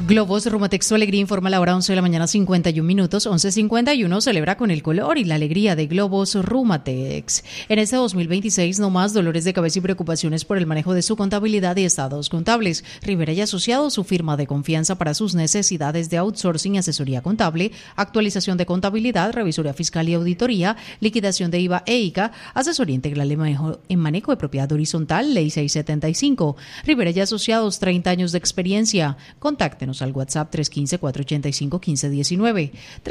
Globos Rumatex, tu alegría, informa la hora 11 de la mañana, 51 minutos. 11:51, celebra con el color y la alegría de Globos Rumatex. En este 2026, no más dolores de cabeza y preocupaciones por el manejo de su contabilidad y estados contables. Rivera y Asociados, su firma de confianza para sus necesidades de outsourcing y asesoría contable, actualización de contabilidad, revisoría fiscal y auditoría, liquidación de IVA e ICA, asesoría integral en manejo de propiedad horizontal, Ley 675. Rivera y Asociados, 30 años de experiencia. Contáctenos al WhatsApp 315-485-1519,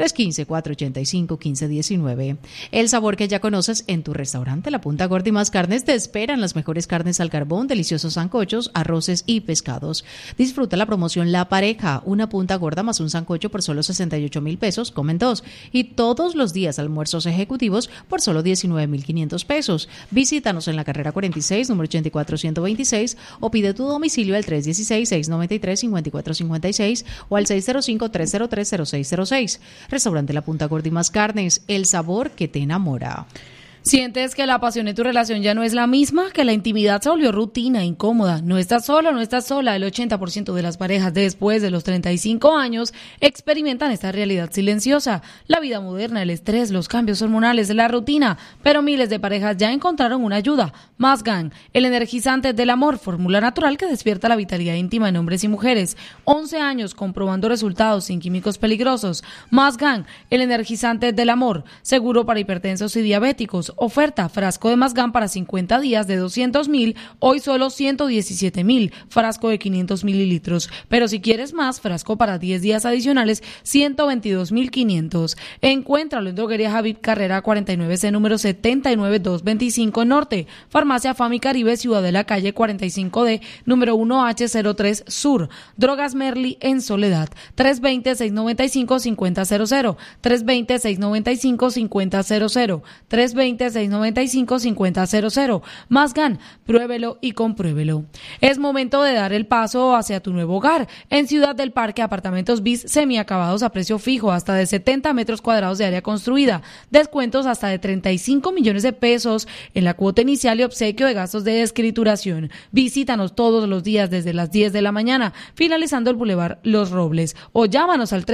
315-485-1519. El sabor que ya conoces en tu restaurante La Punta Gorda y Más Carnes te esperan las mejores carnes al carbón, deliciosos sancochos, arroces y pescados. Disfruta la promoción La Pareja, una punta gorda más un sancocho por solo 68,000 pesos, comen dos. Y todos los días almuerzos ejecutivos por solo 19,500 pesos. Visítanos en la carrera 46, número 84126, o pide tu domicilio al 316-693-5456 o al 605-303-0606. Restaurante La Punta Gorda y Más Carnes, el sabor que te enamora. ¿Sientes que la pasión en tu relación ya no es la misma? ¿Que la intimidad se volvió rutina, incómoda? No estás solo, no estás sola. El 80% de las parejas después de los 35 años experimentan esta realidad silenciosa. La vida moderna, el estrés, los cambios hormonales, la rutina. Pero miles de parejas ya encontraron una ayuda. Masgan, el energizante del amor, fórmula natural que despierta la vitalidad íntima en hombres y mujeres. 11 años comprobando resultados sin químicos peligrosos. Masgan, el energizante del amor, seguro para hipertensos y diabéticos. Oferta, frasco de Masgan para 50 días de 200,000, hoy solo 117,000, frasco de 500 mililitros. Pero si quieres más, frasco para 10 días adicionales, 122,500. Encuéntralo en Droguería Javib, carrera 49C, número 79225 Norte. Farmacia Fami Caribe, Ciudad de la Calle 45D, número 1H03 Sur. Drogas Merli en Soledad, 320-695-5000, 320-695-5000, 320-695-5000. Masgan, pruébelo y compruébelo. Es momento de dar el paso hacia tu nuevo hogar. En Ciudad del Parque, apartamentos bis semiacabados a precio fijo, hasta de 70 metros cuadrados de área construida. Descuentos hasta de 35 millones de pesos en la cuota inicial y obsequio de gastos de escrituración. Visítanos todos los días desde las 10 de la mañana, finalizando el Boulevard Los Robles, o llámanos al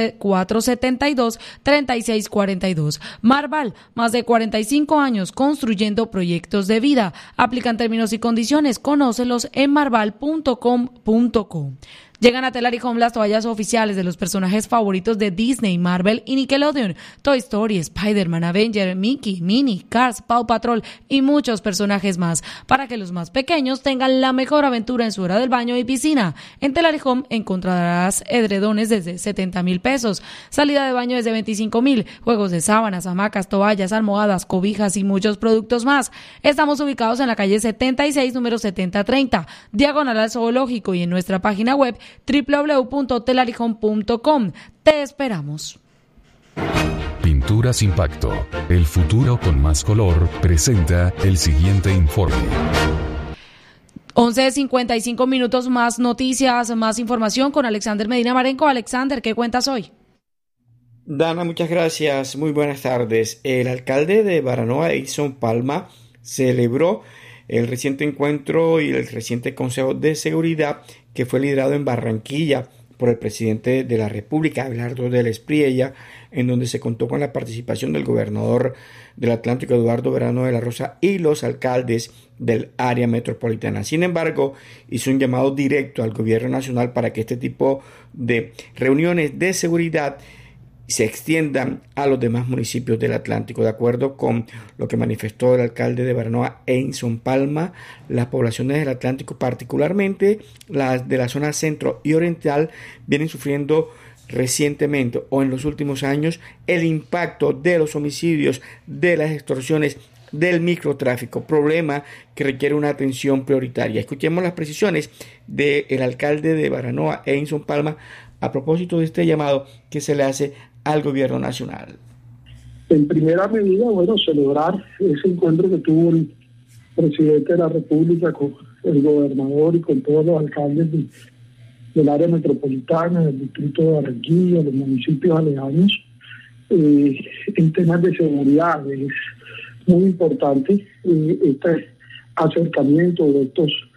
312-472-3642. Marval, más de 45 años construyendo proyectos de vida. Aplican términos y condiciones. Conócelos en marval.com.co. Llegan a Telari Home las toallas oficiales de los personajes favoritos de Disney, Marvel y Nickelodeon. Toy Story, Spider-Man, Avenger, Mickey, Minnie, Cars, Paw Patrol y muchos personajes más, para que los más pequeños tengan la mejor aventura en su hora del baño y piscina. En Telari Home encontrarás edredones desde 70,000 pesos, salida de baño desde 25,000, juegos de sábanas, hamacas, toallas, almohadas, cobijas y muchos productos más. Estamos ubicados en la calle 76, número 7030, diagonal al Zoológico, y en nuestra página web www.telarijón.com. Te esperamos. Pinturas Impacto, el futuro con más color, presenta el siguiente informe. 11:55 minutos, más noticias, más información con Alexander Medina Marenco. Alexander, ¿qué cuentas hoy? Dana, muchas gracias. Muy buenas tardes. El alcalde de Baranoa, Edison Palma, celebró el reciente encuentro y el reciente Consejo de Seguridad que fue liderado en Barranquilla por el presidente de la República, Abelardo del Espriella, en donde se contó con la participación del gobernador del Atlántico, Eduardo Verano de la Rosa, y los alcaldes del área metropolitana. Sin embargo, hizo un llamado directo al gobierno nacional para que este tipo de reuniones de seguridad se extiendan a los demás municipios del Atlántico. De acuerdo con lo que manifestó el alcalde de Baranoa, Edison Palma, las poblaciones del Atlántico, particularmente las de la zona centro y oriental, vienen sufriendo recientemente o en los últimos años el impacto de los homicidios, de las extorsiones, del microtráfico, problema que requiere una atención prioritaria. Escuchemos las precisiones del alcalde de Baranoa, Edison Palma, a propósito de este llamado que se le hace al gobierno nacional. En primera medida, celebrar ese encuentro que tuvo el presidente de la República con el gobernador y con todos los alcaldes del área metropolitana, del distrito de Barranquilla, los municipios aledaños, en temas de seguridad. Es muy importante este acercamiento de estos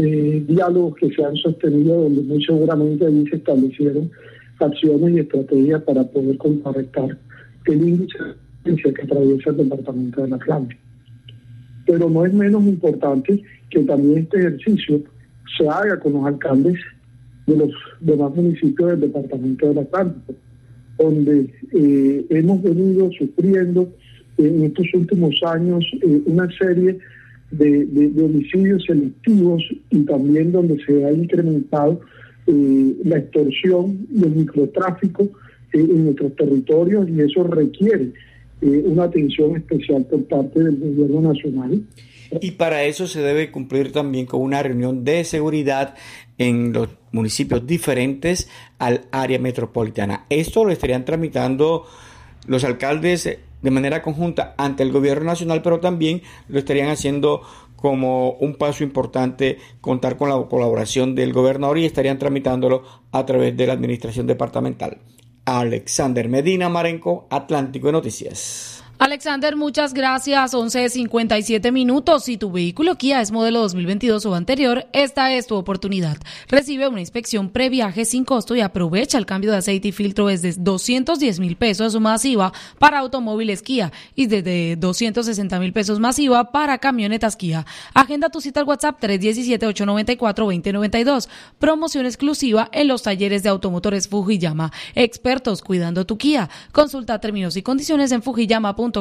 diálogos que se han sostenido, donde muy seguramente allí se establecieron acciones y estrategias para poder contrarrestar el índice de violencia que atraviesa el departamento del Atlántico. Pero no es menos importante que también este ejercicio se haga con los alcaldes de los demás municipios del departamento del Atlántico, donde hemos venido sufriendo en estos últimos años una serie de homicidios selectivos, y también donde se ha incrementado la extorsión y el microtráfico en nuestros territorios, y eso requiere una atención especial por parte del gobierno nacional. Y para eso se debe cumplir también con una reunión de seguridad en los municipios diferentes al área metropolitana. Esto lo estarían tramitando los alcaldes de manera conjunta ante el gobierno nacional, pero también lo estarían haciendo como un paso importante contar con la colaboración del gobernador, y estarían tramitándolo a través de la administración departamental. Alexander Medina Marenco, Atlántico de Noticias. Alexander, muchas gracias. 11:57. Si tu vehículo Kia es modelo 2022 o anterior, esta es tu oportunidad. Recibe una inspección previaje sin costo y aprovecha el cambio de aceite y filtro desde 210,000 pesos masiva para automóviles Kia y desde 260,000 pesos masiva para camionetas Kia. Agenda tu cita al WhatsApp 317-894-2092. Promoción exclusiva en los talleres de automotores Fujiyama. Expertos cuidando tu Kia. Consulta términos y condiciones en fujiyama.com.co.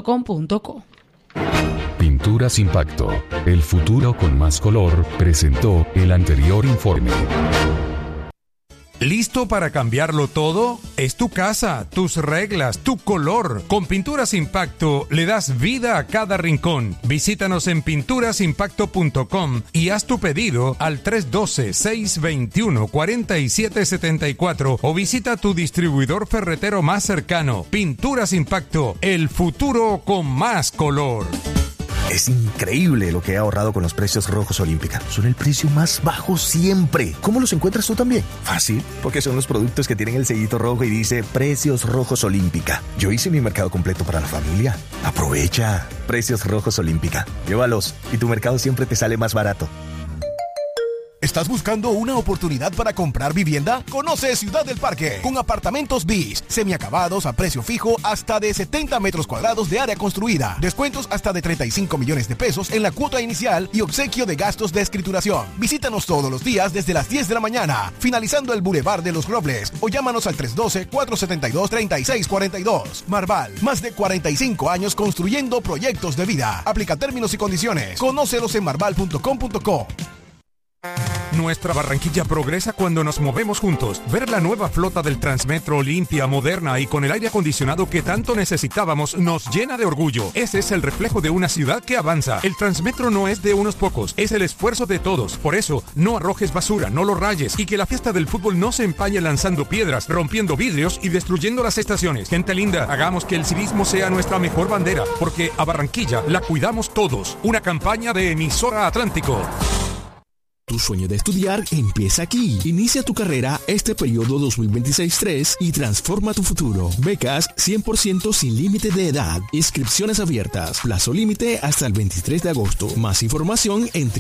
Pinturas Impacto, el futuro con más color, presentó el anterior informe. ¿Listo para cambiarlo todo? Es tu casa, tus reglas, tu color. Con Pinturas Impacto le das vida a cada rincón. Visítanos en pinturasimpacto.com y haz tu pedido al 312-621-4774 o visita tu distribuidor ferretero más cercano. Pinturas Impacto, el futuro con más color. Es increíble lo que he ahorrado con los precios rojos Olímpica. Son el precio más bajo siempre. ¿Cómo los encuentras tú también? Fácil, porque son los productos que tienen el sellito rojo y dice Precios Rojos Olímpica. Yo hice mi mercado completo para la familia. Aprovecha. Precios Rojos Olímpica. Llévalos y tu mercado siempre te sale más barato. ¿Estás buscando una oportunidad para comprar vivienda? Conoce Ciudad del Parque, con apartamentos BIS, semiacabados a precio fijo hasta de 70 metros cuadrados de área construida. Descuentos hasta de 35 millones de pesos en la cuota inicial y obsequio de gastos de escrituración. Visítanos todos los días desde las 10 de la mañana, finalizando el Boulevard de los Robles, o llámanos al 312-472-3642. Marval, más de 45 años construyendo proyectos de vida. Aplica términos y condiciones. Conócelos en marval.com.co. Nuestra Barranquilla progresa cuando nos movemos juntos. Ver la nueva flota del Transmetro limpia, moderna y con el aire acondicionado que tanto necesitábamos nos llena de orgullo. Ese es el reflejo de una ciudad que avanza. El Transmetro no es de unos pocos, es el esfuerzo de todos. Por eso, no arrojes basura, no lo rayes, y que la fiesta del fútbol no se empañe lanzando piedras, rompiendo vidrios y destruyendo las estaciones. Gente linda, hagamos que el civismo sea nuestra mejor bandera, porque a Barranquilla la cuidamos todos. Una campaña de Emisora Atlántico. Tu sueño de estudiar empieza aquí. Inicia tu carrera este periodo 2026-3 y transforma tu futuro. Becas 100% sin límite de edad. Inscripciones abiertas. Plazo límite hasta el 23 de agosto. Más información en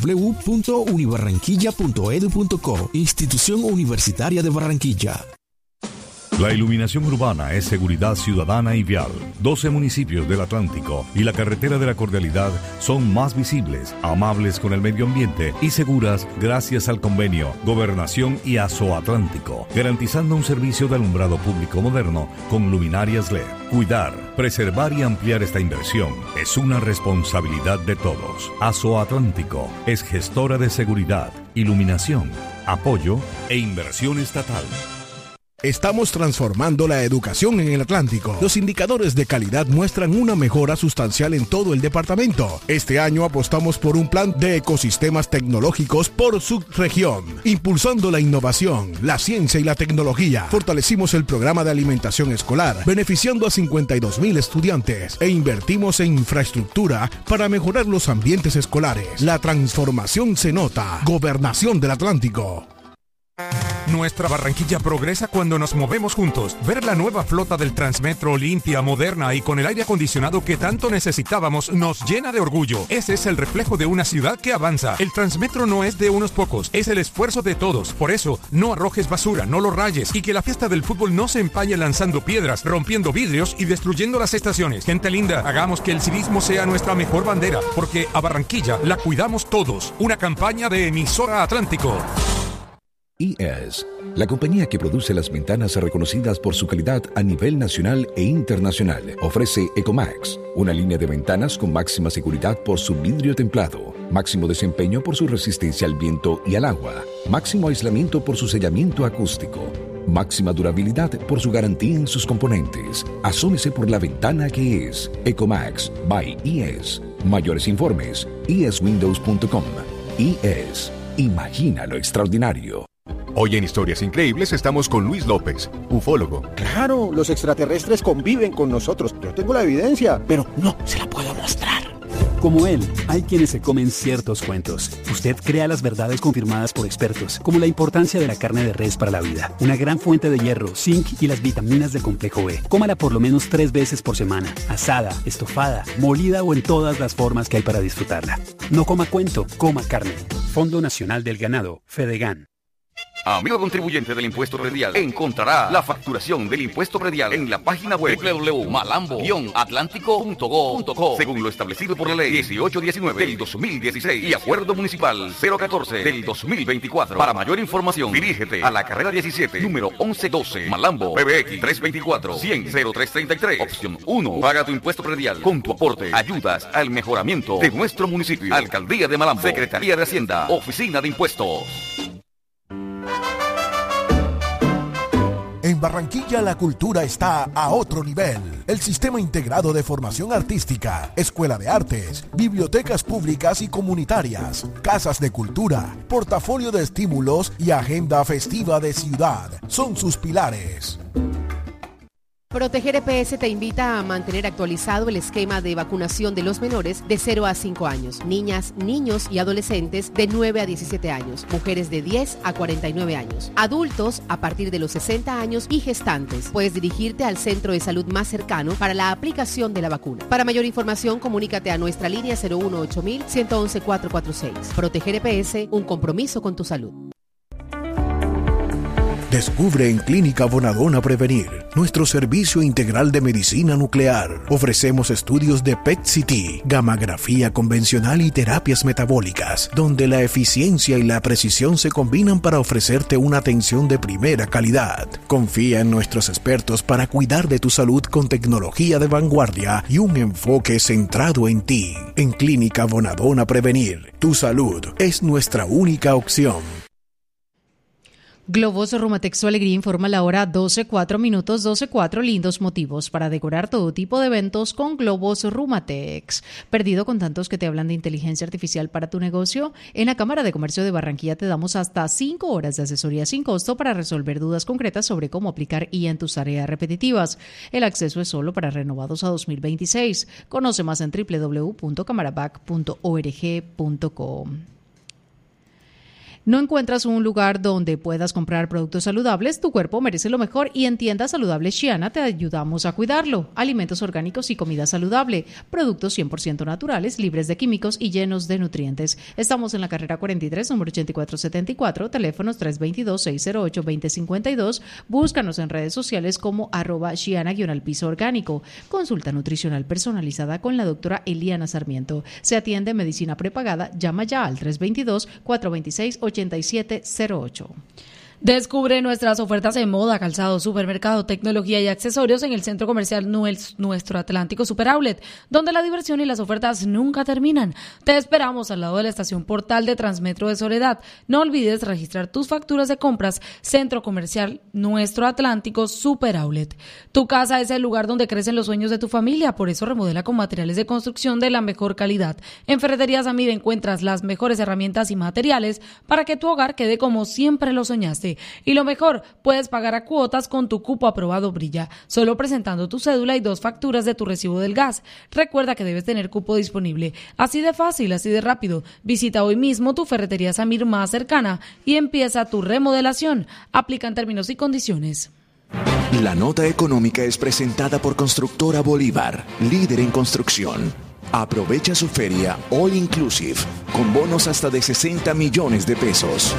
www.unibarranquilla.edu.co. Institución Universitaria de Barranquilla. La iluminación urbana es seguridad ciudadana y vial. 12 municipios del Atlántico y la carretera de la Cordialidad son más visibles, amables con el medio ambiente y seguras gracias al convenio Gobernación y Azoatlántico, garantizando un servicio de alumbrado público moderno con luminarias LED. Cuidar, preservar y ampliar esta inversión es una responsabilidad de todos. Azoatlántico es gestora de seguridad, iluminación, apoyo e inversión estatal. Estamos transformando la educación en el Atlántico. Los indicadores de calidad muestran una mejora sustancial en todo el departamento. Este año apostamos por un plan de ecosistemas tecnológicos por subregión, impulsando la innovación, la ciencia y la tecnología. Fortalecimos el programa de alimentación escolar, beneficiando a 52,000 estudiantes, e invertimos en infraestructura para mejorar los ambientes escolares. La transformación se nota. Gobernación del Atlántico. Nuestra Barranquilla progresa cuando nos movemos juntos. Ver la nueva flota del Transmetro limpia, moderna y con el aire acondicionado que tanto necesitábamos nos llena de orgullo. Ese es el reflejo de una ciudad que avanza. El Transmetro no es de unos pocos, es el esfuerzo de todos. Por eso, no arrojes basura, no lo rayes y que la fiesta del fútbol no se empañe lanzando piedras, rompiendo vidrios y destruyendo las estaciones. Gente linda, hagamos que el civismo sea nuestra mejor bandera, porque a Barranquilla la cuidamos todos. Una campaña de Emisora Atlántico. IES, la compañía que produce las ventanas reconocidas por su calidad a nivel nacional e internacional, ofrece Ecomax, una línea de ventanas con máxima seguridad por su vidrio templado, máximo desempeño por su resistencia al viento y al agua, máximo aislamiento por su sellamiento acústico, máxima durabilidad por su garantía en sus componentes. Asómese por la ventana que es Ecomax by IES. Mayores informes, ieswindows.com. IES, imagina lo extraordinario. Hoy en Historias Increíbles estamos con Luis López, ufólogo. Claro, los extraterrestres conviven con nosotros. Yo tengo la evidencia, pero no se la puedo mostrar. Como él, hay quienes se comen ciertos cuentos. Usted crea las verdades confirmadas por expertos, como la importancia de la carne de res para la vida, una gran fuente de hierro, zinc y las vitaminas del complejo B. Cómala por lo menos 3 veces por semana, asada, estofada, molida o en todas las formas que hay para disfrutarla. No coma cuento, coma carne. Fondo Nacional del Ganado, Fedegan. Amigo contribuyente del impuesto predial, encontrará la facturación del impuesto predial en la página web www.malambo-atlántico.go.co según lo establecido por la ley 1819 del 2016 y acuerdo municipal 014 del 2024. Para mayor información, dirígete a la carrera 17, número 1112, Malambo, PBX 324-100-0333, opción 1. Paga tu impuesto predial con tu aporte. Ayudas al mejoramiento de nuestro municipio. Alcaldía de Malambo, Secretaría de Hacienda, Oficina de Impuestos. En Barranquilla la cultura está a otro nivel. El Sistema Integrado de Formación Artística, Escuela de Artes, bibliotecas públicas y comunitarias, casas de cultura, portafolio de estímulos y agenda festiva de ciudad son sus pilares. Proteger EPS te invita a mantener actualizado el esquema de vacunación de los menores de 0 a 5 años, niñas, niños y adolescentes de 9 a 17 años, mujeres de 10 a 49 años, adultos a partir de los 60 años y gestantes. Puedes dirigirte al centro de salud más cercano para la aplicación de la vacuna. Para mayor información, comunícate a nuestra línea 018-111-446. Proteger EPS, un compromiso con tu salud. Descubre en Clínica Bonadona Prevenir nuestro servicio integral de medicina nuclear. Ofrecemos estudios de PET-CT, gammagrafía convencional y terapias metabólicas, donde la eficiencia y la precisión se combinan para ofrecerte una atención de primera calidad. Confía en nuestros expertos para cuidar de tu salud con tecnología de vanguardia y un enfoque centrado en ti. En Clínica Bonadona Prevenir, tu salud es nuestra única opción. Globos Rumatex Su Alegría informa la hora 12:04, 12:04. Lindos motivos para decorar todo tipo de eventos con Globos Rumatex. ¿Perdido con tantos que te hablan de inteligencia artificial para tu negocio? En la Cámara de Comercio de Barranquilla te damos hasta 5 horas de asesoría sin costo para resolver dudas concretas sobre cómo aplicar IA en tus tareas repetitivas. El acceso es solo para renovados a 2026. Conoce más en www.camarabac.org.co. ¿No encuentras un lugar donde puedas comprar productos saludables? Tu cuerpo merece lo mejor y en Tiendas Saludables Xiana te ayudamos a cuidarlo. Alimentos orgánicos y comida saludable. Productos 100% naturales, libres de químicos y llenos de nutrientes. Estamos en la carrera 43, número 8474, teléfonos 322-608-2052. Búscanos en redes sociales como @Xiana_piso orgánico. Consulta nutricional personalizada con la doctora Eliana Sarmiento. Se atiende medicina prepagada. Llama ya al 322-426-8708. Descubre nuestras ofertas en moda, calzado, supermercado, tecnología y accesorios en el Centro Comercial Nuestro Atlántico Super Outlet, donde la diversión y las ofertas nunca terminan. Te esperamos al lado de la estación Portal de Transmetro de Soledad. No olvides registrar tus facturas de compras. Centro Comercial Nuestro Atlántico Super Outlet. Tu casa es el lugar donde crecen los sueños de tu familia, por eso remodela con materiales de construcción de la mejor calidad. En Ferreterías Amida encuentras las mejores herramientas y materiales para que tu hogar quede como siempre lo soñaste. trámite. Y lo mejor, puedes pagar a cuotas con tu cupo aprobado Brilla, solo presentando tu cédula y 2 facturas de tu recibo del gas. Recuerda que debes tener cupo disponible. Así de fácil, así de rápido. Visita hoy mismo tu ferretería Samir más cercana y empieza tu remodelación. Aplican términos y condiciones. La nota económica es presentada por Constructora Bolívar, líder en construcción. Aprovecha su feria All Inclusive, con bonos hasta de 60 millones de pesos.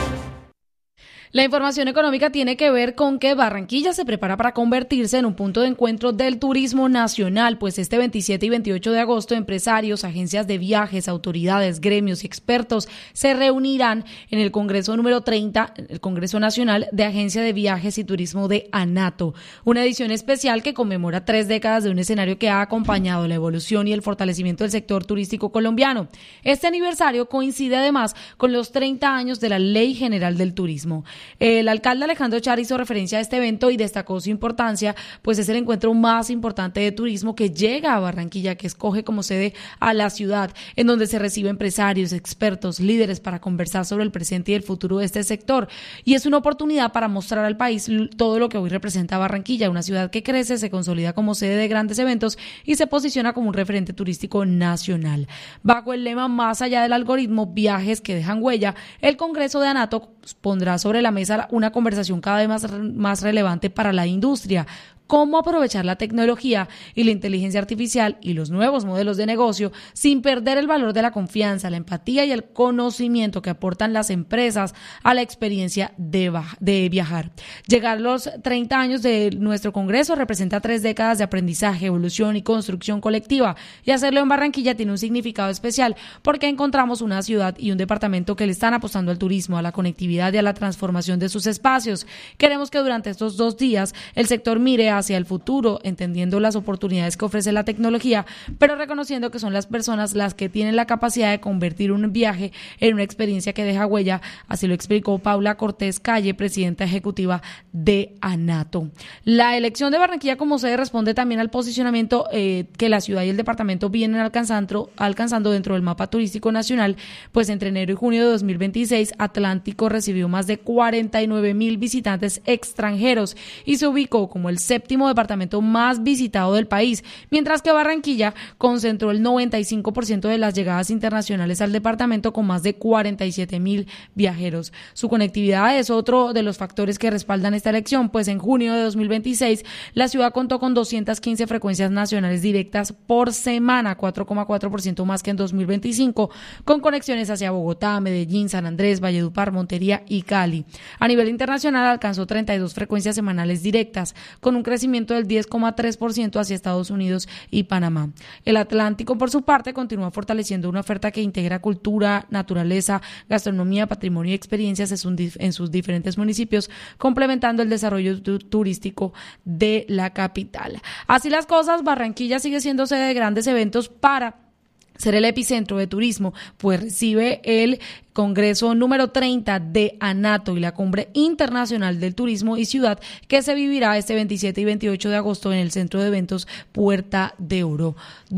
La información económica tiene que ver con que Barranquilla se prepara para convertirse en un punto de encuentro del turismo nacional, pues este 27 y 28 de agosto empresarios, agencias de viajes, autoridades, gremios y expertos se reunirán en el Congreso número 30, el Congreso Nacional de Agencia de Viajes y Turismo de ANATO, una edición especial que conmemora 3 décadas de un escenario que ha acompañado la evolución y el fortalecimiento del sector turístico colombiano. Este aniversario coincide además con los 30 años de la Ley General del Turismo. El alcalde Alejandro Char hizo referencia a este evento y destacó su importancia, pues es el encuentro más importante de turismo que llega a Barranquilla, que escoge como sede a la ciudad, en donde se recibe empresarios, expertos, líderes para conversar sobre el presente y el futuro de este sector. Y es una oportunidad para mostrar al país todo lo que hoy representa Barranquilla, una ciudad que crece, se consolida como sede de grandes eventos y se posiciona como un referente turístico nacional. Bajo el lema Más allá del algoritmo, viajes que dejan huella, el Congreso de ANATO pondrá sobre la mesa una conversación cada vez más relevante para la industria. Cómo aprovechar la tecnología y la inteligencia artificial y los nuevos modelos de negocio sin perder el valor de la confianza, la empatía y el conocimiento que aportan las empresas a la experiencia de viajar. Llegar a los 30 años de nuestro Congreso representa 3 décadas de aprendizaje, evolución y construcción colectiva, y hacerlo en Barranquilla tiene un significado especial porque encontramos una ciudad y un departamento que le están apostando al turismo, a la conectividad y a la transformación de sus espacios. Queremos que durante estos 2 días el sector mire hacia el futuro, entendiendo las oportunidades que ofrece la tecnología, pero reconociendo que son las personas las que tienen la capacidad de convertir un viaje en una experiencia que deja huella. Así lo explicó Paula Cortés Calle, presidenta ejecutiva de ANATO. La elección de Barranquilla como sede responde también al posicionamiento que la ciudad y el departamento vienen alcanzando dentro del mapa turístico nacional, pues entre enero y junio de 2026 Atlántico recibió más de 49,000 visitantes extranjeros y se ubicó como el 7º departamento más visitado del país, mientras que Barranquilla concentró el 95% de las llegadas internacionales al departamento con más de 47,000 viajeros. Su conectividad es otro de los factores que respaldan esta elección, pues en junio de 2026 la ciudad contó con 215 frecuencias nacionales directas por semana, 4,4% más que en 2025, con conexiones hacia Bogotá, Medellín, San Andrés, Valledupar, Montería y Cali. A nivel internacional alcanzó 32 frecuencias semanales directas, con un crecimiento del 10,3% hacia Estados Unidos y Panamá. El Atlántico, por su parte, continúa fortaleciendo una oferta que integra cultura, naturaleza, gastronomía, patrimonio y experiencias en sus diferentes municipios, complementando el desarrollo turístico de la capital. Así las cosas, Barranquilla sigue siendo sede de grandes eventos para ser el epicentro de turismo, pues recibe el Congreso número 30 de ANATO y la Cumbre Internacional del Turismo y Ciudad, que se vivirá este 27 y 28 de agosto en el Centro de Eventos Puerta de Oro.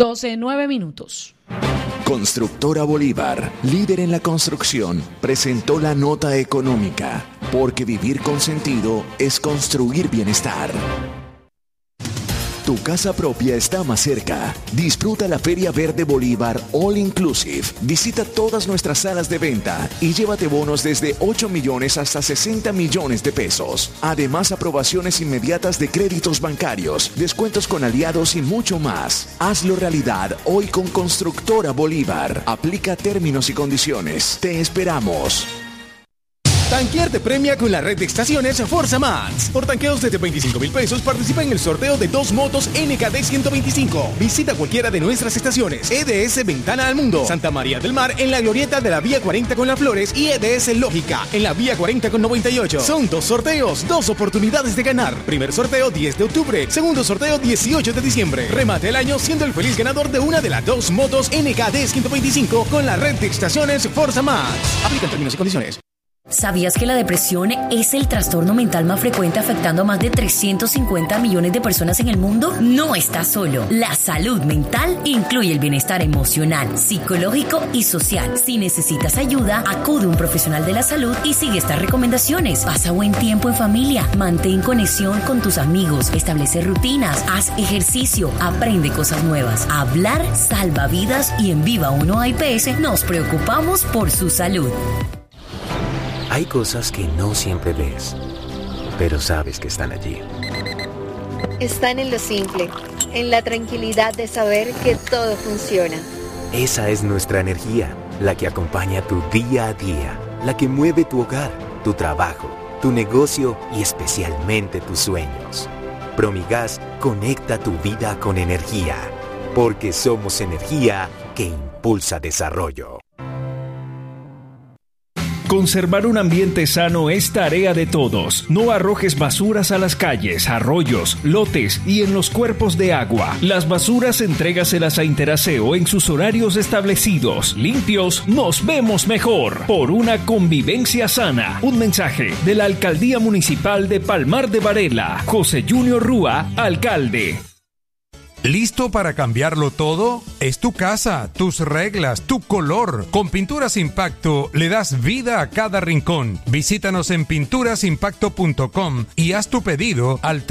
12:09. Constructora Bolívar, líder en la construcción, presentó la nota económica, porque vivir con sentido es construir bienestar. Tu casa propia está más cerca. Disfruta la Feria Verde Bolívar All Inclusive. Visita todas nuestras salas de venta y llévate bonos desde 8 millones hasta 60 millones de pesos. Además, aprobaciones inmediatas de créditos bancarios, descuentos con aliados y mucho más. Hazlo realidad hoy con Constructora Bolívar. Aplica términos y condiciones. Te esperamos. Tanquear te premia con la red de estaciones Forza Max. Por tanqueos desde 25,000 pesos participa en el sorteo de 2 motos NKD 125. Visita cualquiera de nuestras estaciones. EDS Ventana al Mundo, Santa María del Mar en la glorieta de la Vía 40 con Las Flores y EDS Lógica en la Vía 40 con 98. Son 2 sorteos, 2 oportunidades de ganar. Primer sorteo 10 de octubre, segundo sorteo 18 de diciembre. Remate el año siendo el feliz ganador de una de las 2 motos NKD 125 con la red de estaciones Forza Max. Aplican términos y condiciones. ¿Sabías que la depresión es el trastorno mental más frecuente afectando a más de 350 millones de personas en el mundo? No estás solo. La salud mental incluye el bienestar emocional, psicológico y social. Si necesitas ayuda, acude a un profesional de la salud y sigue estas recomendaciones. Pasa buen tiempo en familia, mantén conexión con tus amigos, establece rutinas, haz ejercicio, aprende cosas nuevas. Hablar salva vidas y en Viva 1 IPS nos preocupamos por su salud. Hay cosas que no siempre ves, pero sabes que están allí. Están en lo simple, en la tranquilidad de saber que todo funciona. Esa es nuestra energía, la que acompaña tu día a día, la que mueve tu hogar, tu trabajo, tu negocio y especialmente tus sueños. Promigas conecta tu vida con energía, porque somos energía que impulsa desarrollo. Conservar un ambiente sano es tarea de todos. No arrojes basuras a las calles, arroyos, lotes y en los cuerpos de agua. Las basuras entrégaselas a Interaseo en sus horarios establecidos. Limpios, nos vemos mejor. Por una convivencia sana. Un mensaje de la Alcaldía Municipal de Palmar de Varela. José Junior Rúa, alcalde. ¿Listo para cambiarlo todo? Es tu casa, tus reglas, tu color. Con Pinturas Impacto le das vida a cada rincón. Visítanos en pinturasimpacto.com y haz tu pedido al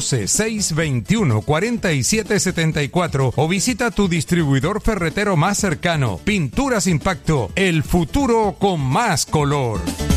312-621-4774 o visita tu distribuidor ferretero más cercano. Pinturas Impacto, el futuro con más color.